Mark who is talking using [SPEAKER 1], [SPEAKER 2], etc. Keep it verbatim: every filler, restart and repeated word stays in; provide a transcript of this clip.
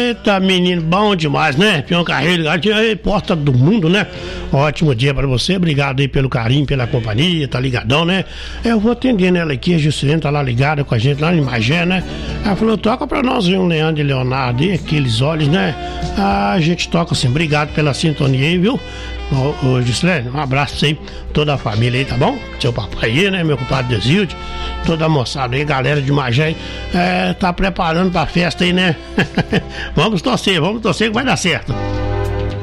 [SPEAKER 1] Eita, menino, bom demais, né? Peão Carreiro, porta do mundo, né? Ótimo dia pra você, obrigado aí pelo carinho, pela companhia, tá ligadão, né? Eu vou atendendo ela aqui, a Juscelina tá lá ligada com a gente lá em Magé, né? Ela falou, toca pra nós ver um Leandro e Leonardo e aqueles olhos, né? Ah, a gente toca assim, obrigado pela sintonia aí, viu? Ô, ô Juscelina, um abraço aí, toda a família aí, tá bom? Seu papai aí, né? Meu compadre Desilde, toda a moçada aí, galera de Magé, é, tá preparando pra festa aí, né? Vamos torcer, vamos torcer que vai dar certo.